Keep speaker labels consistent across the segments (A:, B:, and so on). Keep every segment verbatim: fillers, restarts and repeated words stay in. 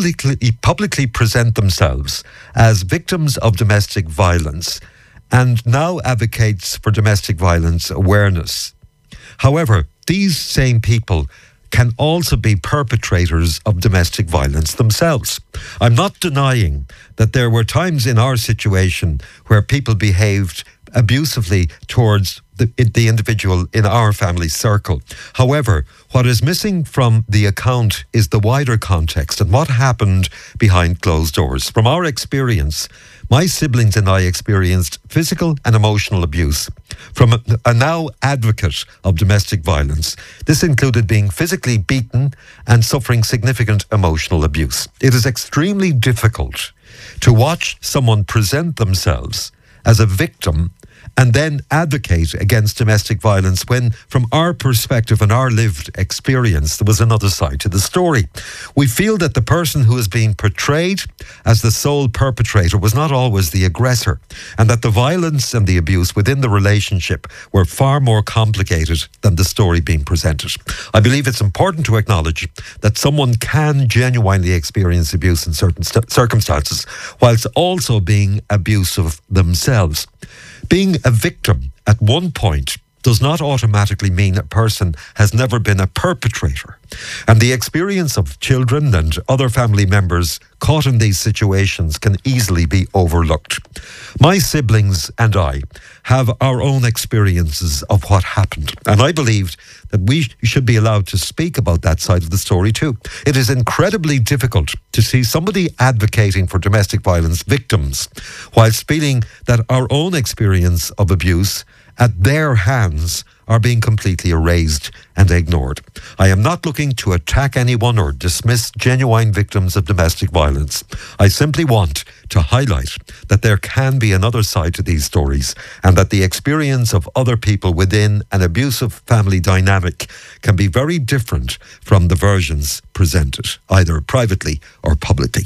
A: publicly, publicly present themselves as victims of domestic violence and now advocates for domestic violence awareness. However, these same people can also be perpetrators of domestic violence themselves. I'm not denying that there were times in our situation where people behaved abusively towards the, the individual in our family circle. However, what is missing from the account is the wider context and what happened behind closed doors. From our experience, my siblings and I experienced physical and emotional abuse from a, a now advocate of domestic violence. This included being physically beaten and suffering significant emotional abuse. It is extremely difficult to watch someone present themselves as a victim and then advocate against domestic violence when, from our perspective and our lived experience, there was another side to the story. We feel that the person who is being portrayed as the sole perpetrator was not always the aggressor, and that the violence and the abuse within the relationship were far more complicated than the story being presented. I believe it's important to acknowledge that someone can genuinely experience abuse in certain st- circumstances, whilst also being abusive themselves. Being a victim at one point does not automatically mean a person has never been a perpetrator. And the experience of children and other family members caught in these situations can easily be overlooked. My siblings and I have our own experiences of what happened, and I believed that we should be allowed to speak about that side of the story too. It is incredibly difficult to see somebody advocating for domestic violence victims whilst feeling that our own experience of abuse at their hands are being completely erased and ignored. I am not looking to attack anyone or dismiss genuine victims of domestic violence. I simply want to highlight that there can be another side to these stories and that the experience of other people within an abusive family dynamic can be very different from the versions presented, either privately or publicly.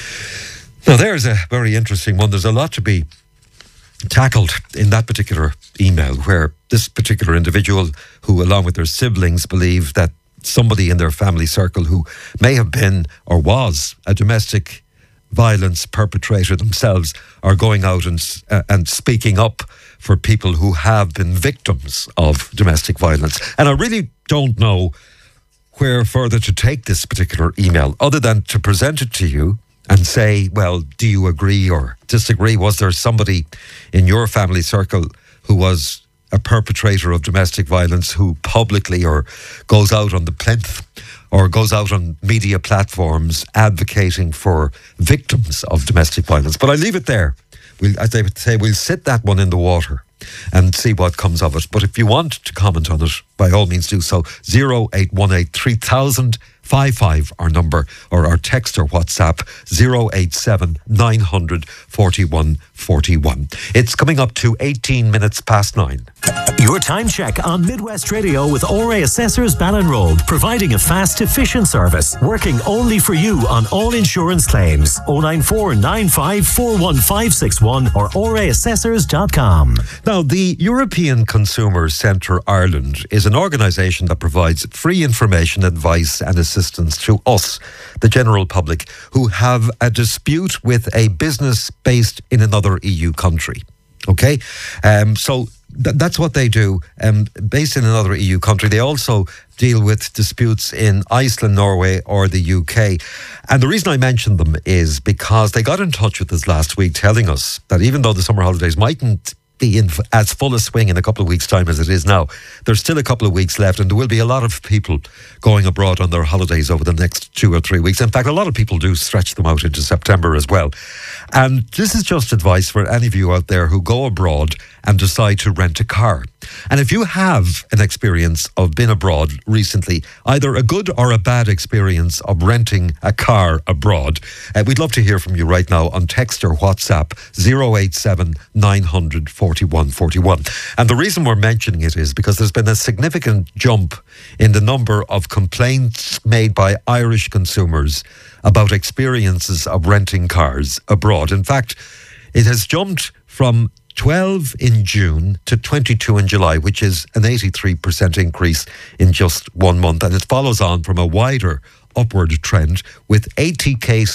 A: Now, there's a very interesting one. There's a lot to be tackled in that particular email, where this particular individual, who along with their siblings believe that somebody in their family circle who may have been or was a domestic violence perpetrator themselves are going out and uh, and speaking up for people who have been victims of domestic violence. And I really don't know where further to take this particular email other than to present it to you and say, well, do you agree or disagree? Was there somebody in your family circle who was a perpetrator of domestic violence who publicly or goes out on the plinth or goes out on media platforms advocating for victims of domestic violence? But I leave it there. We'll, as they would say, we'll sit that one in the water and see what comes of it. But if you want to comment on it, by all means do so. zero eight one eight three thousand five five, our number, or our text or WhatsApp zero eight seven nine hundred forty-one forty-one. It's coming up to eighteen minutes past nine.
B: Your time check on Midwest Radio with O R A Assessors Ballinroad, providing a fast, efficient service, working only for you on all insurance claims. oh nine four nine five four one five six one or O R A assessors dot com.
A: Now, the European Consumer Centre Ireland is an organisation that provides free information, advice and assistance to us, the general public, who have a dispute with a business based in another E U country. Okay? Um, so th- that's what they do, um, based in another E U country. They also deal with disputes in Iceland, Norway or the U K. And the reason I mentioned them is because they got in touch with us last week telling us that even though the summer holidays mightn't be in as full a swing in a couple of weeks' time as it is now, there's still a couple of weeks left, and there will be a lot of people going abroad on their holidays over the next two or three weeks. In fact, a lot of people do stretch them out into September as well. And this is just advice for any of you out there who go abroad and decide to rent a car. And if you have an experience of being abroad recently, either a good or a bad experience of renting a car abroad, uh, we'd love to hear from you right now on text or WhatsApp zero eight seven nine hundred forty-one forty-one. And the reason we're mentioning it is because there's been a significant jump in the number of complaints made by Irish consumers about experiences of renting cars abroad. In fact, it has jumped from twelve in June to twenty-two in July, which is an eighty-three percent increase in just one month. And it follows on from a wider upward trend with eighty cases